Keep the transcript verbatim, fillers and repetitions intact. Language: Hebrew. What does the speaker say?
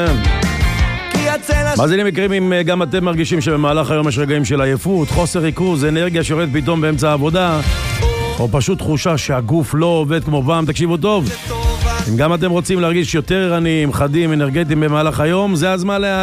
מאזינים יקרים, אם גם אתם מרגישים שבמהלך היום יש רגעים של עייפות, חוסר ריכוז, אנרגיה שיורדת פתאום באמצע העבודה, או פשוט תחושה שהגוף לא עובד כמו פעם, תקשיבו טוב. אם גם אתם רוצים להרגיש יותר ערניים, חדים, אנרגטיים במהלך היום, זה הזמן